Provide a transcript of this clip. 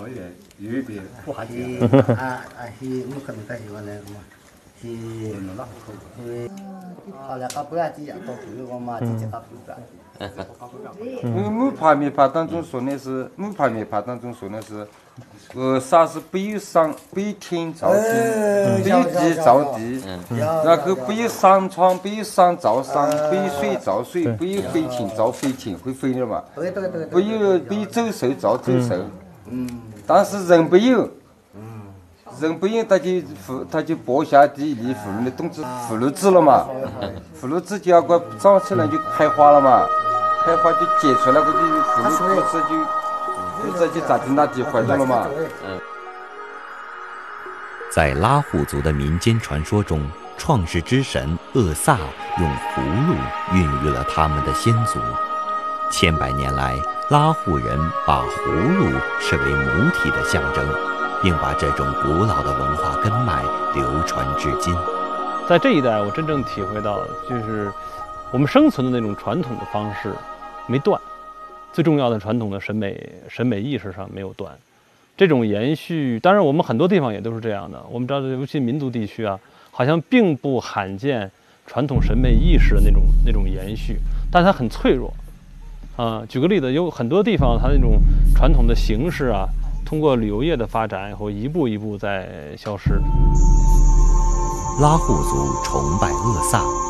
有别不好去讲。 去我可能在喜欢那个嘛，去好了，搞不要几样都不用嘛，直接搞不干。 木牌面法当中说的是木牌面法当中说的是，啥是北上北天朝天，北地朝地，然后北上床北上造上，北水造水，北飞禽造飞禽，会飞的嘛？ 对。 北走兽造走兽，但是人不有。人不用，他就播下地立妇女的动词妇女子了嘛，妇女子就要个长起来就开花了嘛，开花就结出来，个就妇女肚子就咋地那地怀上了嘛。 在拉祜族的民间传说中，创世之神厄萨用葫芦孕育了他们的先祖。千百年来，拉祜人把葫芦视为母体的象征，并把这种古老的文化根脉流传至今。 在这一代，我真正体会到，就是我们生存的那种传统的方式没断，最重要的传统的审美意识上没有断。这种延续，当然我们很多地方也都是这样的。我们知道，尤其民族地区啊，好像并不罕见传统审美意识的那种延续，但它很脆弱。举个例子，有很多地方它那种传统的形式啊，通过旅游业的发展以后，一步在消失。 拉祜族崇拜厄萨，